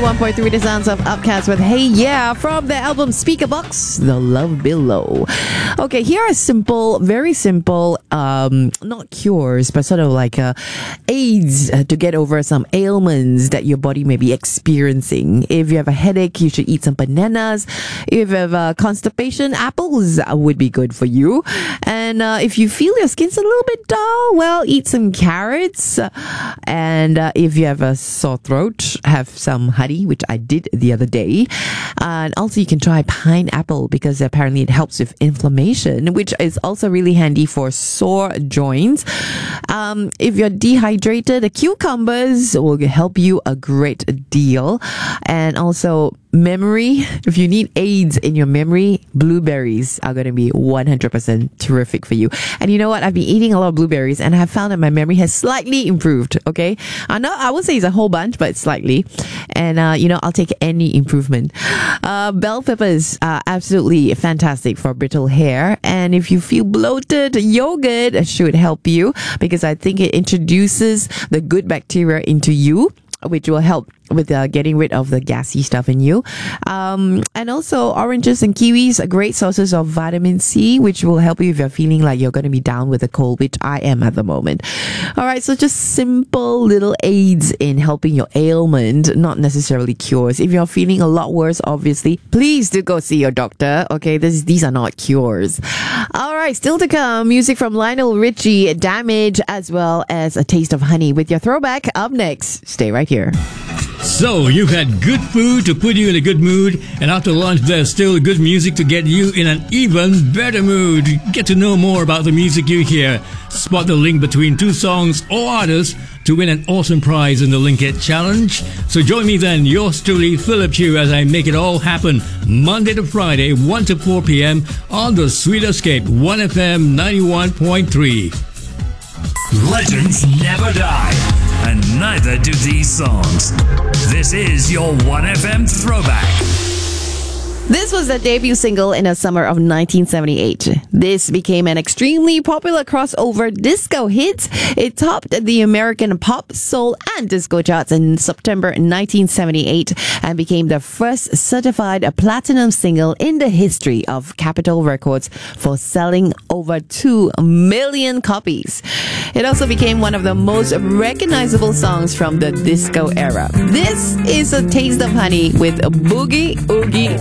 101.3, the sounds of Upcast with Hey Yeah from the album Speaker Box, The Love Below. Okay, here are simple, very simple, not cures, but sort of like aids to get over some ailments that your body may be experiencing. If you have a headache, you should eat some bananas. If you have constipation, apples would be good for you. And if you feel your skin's a little bit dull, well, eat some carrots. And if you have a sore throat, have some honey, which I did the other day. And also you can try pineapple because apparently it helps with inflammation, which is also really handy for sore joints. If you're dehydrated, the cucumbers will help you a great deal. And also memory, if you need aids in your memory, blueberries are going to be 100% terrific for you. And you know what? I've been eating a lot of blueberries and I have found that my memory has slightly improved. Okay. I would say it's a whole bunch, but slightly. And, I'll take any improvement. Bell peppers are absolutely fantastic for brittle hair. And if you feel bloated, yogurt should help you because I think it introduces the good bacteria into you, which will help with getting rid of the gassy stuff in you. And also oranges and kiwis are great sources of vitamin C, which will help you if you're feeling like you're going to be down with a cold, which I am at the moment. All right, so just simple little aids in helping your ailment, not necessarily cures. If you're feeling a lot worse, obviously, please do go see your doctor. Okay, these are not cures. All right, still to come, music from Lionel Richie, Damage, as well as A Taste of Honey with your throwback up next. Stay right here. So, you've had good food to put you in a good mood, and after lunch there's still good music to get you in an even better mood. Get to know more about the music you hear. Spot the link between two songs or artists to win an awesome prize in the Link It Challenge. So join me then, yours truly, Philip Chew, as I make it all happen Monday to Friday, 1 to 4 p.m. on the Sweet Escape, 1FM 91.3. Legends never die, and neither do these songs. This is your 1FM Throwback. This was the debut single in the summer of 1978. This became an extremely popular crossover disco hit. It topped the American pop, soul, and disco charts in September 1978 and became the first certified platinum single in the history of Capitol Records for selling over 2 million copies. It also became one of the most recognizable songs from the disco era. This is A Taste of Honey with Boogie Oogie